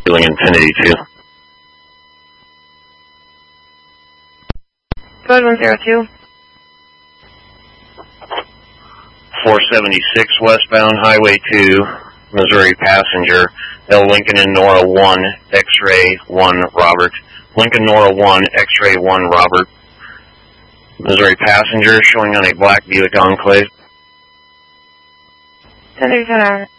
Feeling Infinity 2. Go ahead, 102. 476 westbound Highway 2, Missouri passenger, L. Lincoln and Nora 1, X-ray 1, Robert. Lincoln Nora 1, X-ray 1, Robert. Missouri passenger showing on a black Buick Enclave. 1037.